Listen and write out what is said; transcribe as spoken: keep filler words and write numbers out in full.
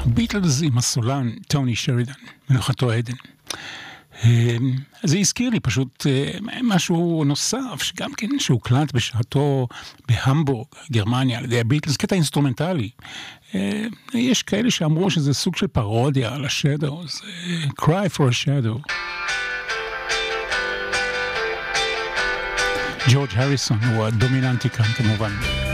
ביטלס עם הסולן טוני שרידן, מנוחתו עדן. זה הזכיר לי פשוט משהו נוסף, שגם כן שהוקלט בשעתו בהמבורג, גרמניה, על ידי הביטלס, קטע אינסטרומנטלי. יש כאלה שאמרו שזה סוג של פרודיה על השדוס, Cry for a Shadow. ג'ורג' הריסון הוא הדומיננטי כאן כמובן.